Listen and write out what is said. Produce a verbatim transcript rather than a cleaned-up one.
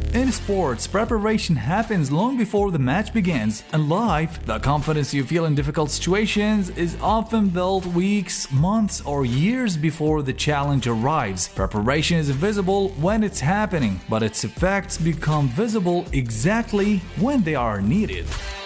In sports, preparation happens long before the match begins. In life, the confidence you feel in difficult situations is often built weeks, months, or years before the challenge arrives. Preparation is visible when it's happening, but its effects become visible exactly when they are needed.